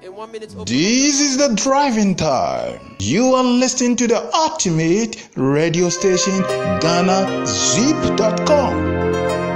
In 1 minute. This is the driving time. You are listening to the ultimate radio station, GhanaZip.com.